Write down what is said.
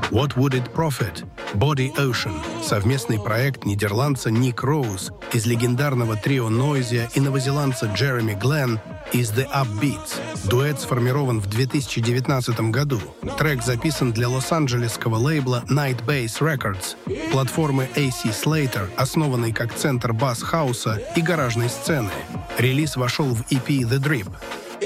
What Would It Profit? Body Ocean — совместный проект нидерландца Ник Роуз из легендарного трио Noisia и новозеландца Джереми Гленн из The Upbeats. Дуэт сформирован в 2019 году. Трек записан для лос-анджелесского лейбла Night Base Records, платформы AC Slater, основанной как центр бас-хауса и гаражной сцены. Релиз вошел в EP The Drip.